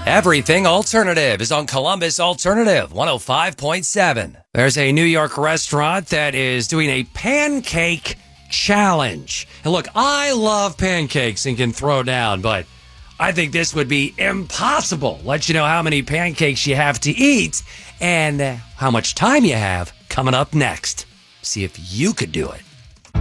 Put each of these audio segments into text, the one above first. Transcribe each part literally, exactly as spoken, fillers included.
Everything Alternative is on Columbus Alternative one oh five point seven. There's a New York restaurant that is doing a pancake challenge. And look, I love pancakes and can throw down, but I think this would be impossible. Let you know how many pancakes you have to eat and uh, how much time you have coming up next. See if you could do it.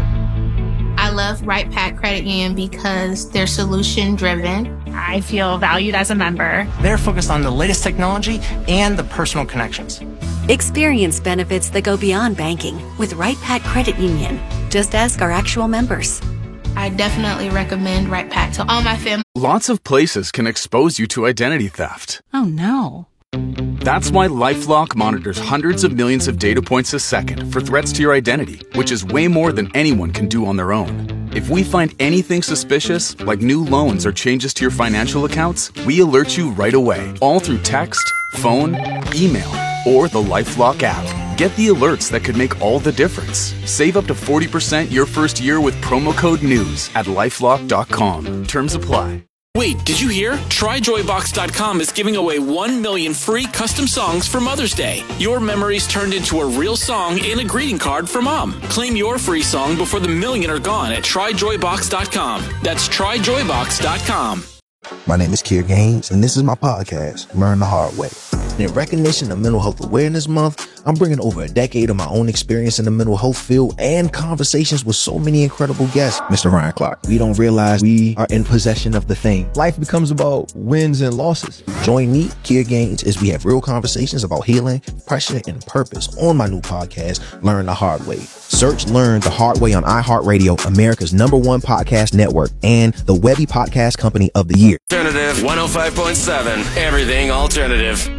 I love Right Pack Credit Union because they're solution driven. I feel valued as a member. They're focused on the latest technology and the personal connections. Experience benefits that go beyond banking with Right Pack Credit Union. Just ask our actual members. I definitely recommend Right Pack to all my family. Lots of places can expose you to identity theft. Oh no. That's why LifeLock monitors hundreds of millions of data points a second for threats to your identity, which is way more than anyone can do on their own. If we find anything suspicious, like new loans or changes to your financial accounts, we alert you right away, all through text, phone, email, or the LifeLock app. Get the alerts that could make all the difference. Save up to forty percent your first year with promo code NEWS at lifelock dot com. Terms apply. Wait, did you hear? Try Joy Box dot com is giving away one million free custom songs for Mother's Day. Your memories turned into a real song and a greeting card for Mom. Claim your free song before the million are gone at Try Joy Box dot com. That's Try Joy Box dot com. My name is Kier Gaines, and this is my podcast, Learn the Hard Way. In recognition of Mental Health Awareness Month, I'm bringing over a decade of my own experience in the mental health field and conversations with so many incredible guests. Mister Ryan Clark, we don't realize we are in possession of the thing. Life becomes about wins and losses. Join me, Kier Gaines, as we have real conversations about healing, pressure, and purpose on my new podcast, Learn the Hard Way. Search Learn the Hard Way on iHeartRadio, America's number one podcast network, and the Webby Podcast Company of the Year. Alternative one oh five point seven, everything alternative.